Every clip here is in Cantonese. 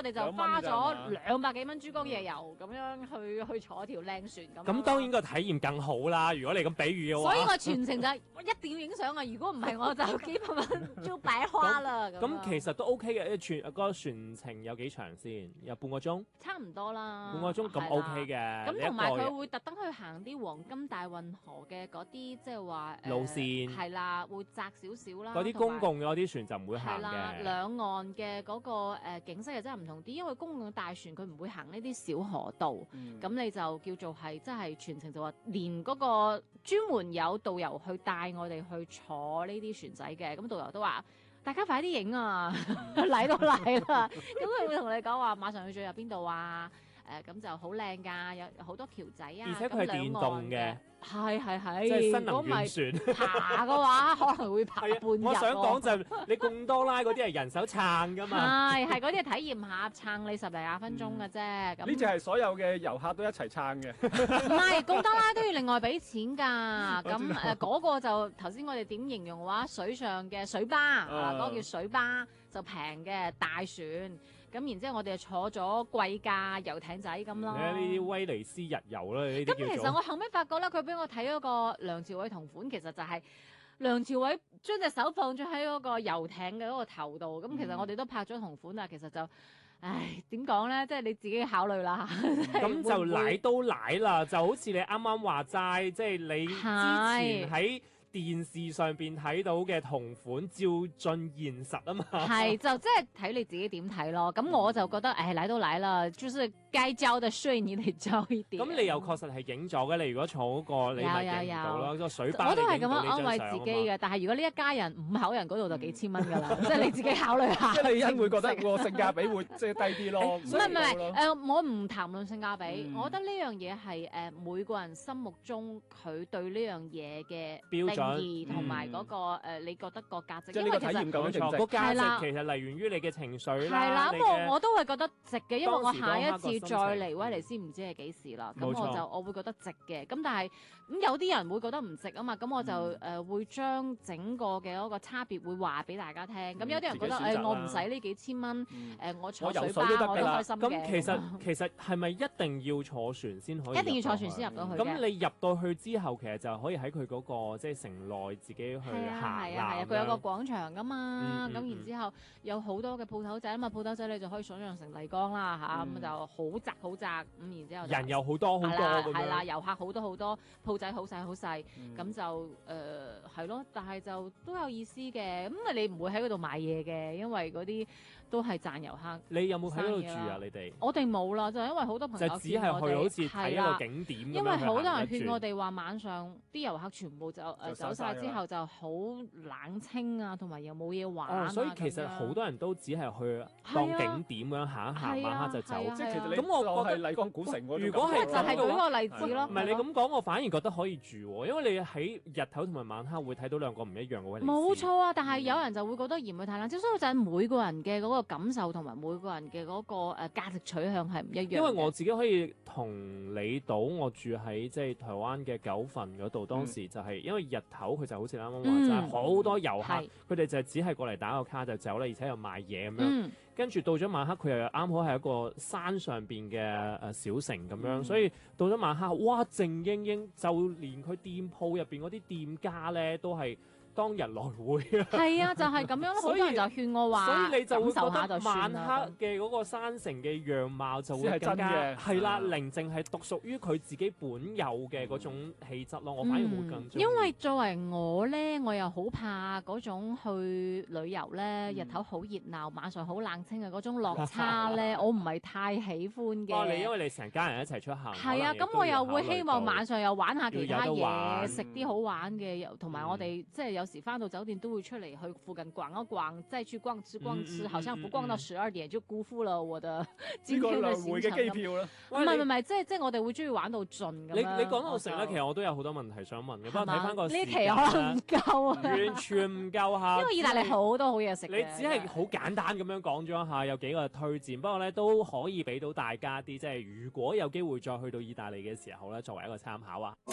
我哋就花咗200幾蚊珠江夜遊咁樣去坐條靚船咁。 咁當然個體驗更好啦。如果你咁比喻嘅話， 所以我全程就一定要影相啊！如果唔係我就幾百蚊就白花啦。 咁其實都 OK 嘅，個船程有幾長先？有半個鐘？ 差唔多啦。 半個鐘咁 OK 嘅。 咁同埋佢會特登去行啲黃金大運河嘅嗰啲，即係話路線係啦，會窄少少啦。 嗰啲公共嘅嗰啲船就唔會行嘅。係啦，兩岸嘅嗰個景色又真係唔同啲，因為公共嘅大船佢唔會行呢啲小河道，咁你就叫做係即係全程就話連嗰個專門有導遊去帶我哋去坐呢啲船仔嘅，咁導遊都話大家快啲影啊，嚟都嚟啦，咁佢會同你講話馬上去最入邊度啊。咁就好靚㗎，有好多橋仔啊， 而且佢係電動嘅， 係， 即係新能源船。 爬嘅話可能會爬半日。 我想講就你貢多拉嗰啲係人手撐㗎嘛， 係嗰啲係體驗下撐你10零20分鐘嘅啫。咁呢隻係所有嘅遊客都一齊撐嘅。 唔係貢多拉都要另外俾錢㗎。咁嗰個就頭先我哋點形容嘅話，水上嘅水巴嗰個叫水巴就平嘅大船。咁然之後我哋就坐咗貴價遊艇仔咁咯。 呢啲威尼斯日遊啦，呢啲叫做。 咁其實我後尾發覺咧，佢俾我睇嗰個梁朝偉同款，其實就係梁朝偉將隻手放咗喺嗰個遊艇嘅嗰個頭度。咁其實我哋都拍咗同款啊，其實就，唉，點講咧？即係你自己考慮啦。 咁就奶都奶啦，就好似你啱啱話齋，即係你之前喺電視上邊睇到嘅同款照進現實啊嘛， 係就即係睇你自己點睇咯。咁我就覺得誒嚟都嚟啦，就是該交的稅你哋交一啲。 咁你又確實係影咗嘅，你如果坐嗰個你咪影唔到咯，個水巴我都係咁樣安慰自己嘅。但係如果呢一家人5口人嗰度就幾千蚊㗎啦，即係你自己考慮下。 即係你因會覺得個性價比會即係低啲咯。 唔係我唔談論性價比，我覺得呢樣嘢係每個人心目中佢對呢樣嘢嘅標準同埋嗰個你覺得個價值， 即係呢個體驗夠值， 個價值其實嚟源於你嘅情緒啦。 係啦，咁我都會覺得值嘅，因為我下一次再嚟威尼斯唔知係幾時啦，咁我會覺得值嘅。咁但係咁有啲人會覺得唔值啊嘛，咁我就會將整個嘅嗰個差別會話俾大家聽。咁有啲人覺得我唔使呢幾千蚊，我坐水巴我都開心嘅。 咁其實係咪一定要坐船先可以？ 一定要坐船先入到去。 咁你入到去之後，其實就可以喺佢嗰個即係城內自己去行啦。 佢有個廣場噶嘛，咁然之後有好多嘅鋪頭仔啊嘛，鋪頭仔你就可以想象成麗江啦嚇，咁就好窄好窄，咁然之後人又好多好多咁樣， 係啦，遊客好多好多，鋪仔好細好細，咁就係咯，但係就都有意思嘅，咁你唔會喺嗰度買嘢嘅，因為嗰啲都係賺遊客。 你有冇喺嗰度住啊？你哋我哋冇啦，就因為好多朋友就只係去好似睇一個景點咁樣。 因為好多人勸我哋話晚上啲遊客全部就走晒之後就好冷清啊，同埋又冇嘢玩。 所以其實好多人都只係去當景點咁樣行一行，晚黑就走。 即係其實你咁我係麗江古城嗰種。 如果係就係舉個例子咯。 唔係你咁講，我反而覺得可以住喎，因為你喺日頭同埋晚黑會睇到兩個唔一樣嘅威尼斯。 冇錯啊，但係有人就會覺得嫌佢太冷清，所以就係每個人嘅嗰個感受同埋每個人嘅嗰個價值取向係唔一樣。 因為我自己可以同理到，我住喺即係台灣嘅九份嗰度，當時就係因為日頭佢就好似啱啱話齋，好多遊客，佢哋就只係過嚟打個卡就走啦，而且又賣嘢咁樣。跟住到咗晚黑，佢又啱好係一個山上邊嘅小城咁樣，所以到咗晚黑，哇，靜英英，就連佢店鋪入邊嗰啲店家咧都係當日來回啊！ 係啊，就係咁樣咯。好多人就勸我話， 所以你就會覺得感受下就算啦。 晚黑嘅嗰個山城嘅樣貌就會更加係啦，寧靜係獨屬於佢自己本有嘅嗰種氣質咯。我反而會更中意。 因為作為我咧，我又好怕嗰種去旅遊咧，日頭好熱鬧，晚上好冷清嘅嗰種落差咧，我唔係太喜歡嘅。 因為你成家人一齊出行， 係啊，咁我又會希望晚上又玩下其他嘢，食啲好玩嘅，同埋我哋即係有時翻到酒店都會出嚟去附近逛一逛，再去逛吃，好像不逛到12點就辜負了我的今天的行程。 嘅機票啦， 唔係，即係我哋會中意玩到盡咁。 你講到食咧，其實我都有好多問題想問嘅，不過睇翻個時間呢期可能唔夠啊， 完全唔夠嚇。 因為意大利好多好嘢食。 你只係好簡單咁樣講咗一下，有幾個推薦，不過咧都可以俾到大家啲，即係如果有機會再去到意大利嘅時候咧，作為一個參考啊。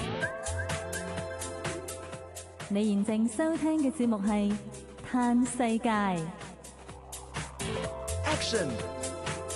你現正收聽嘅節目係《嘆世界》。 Action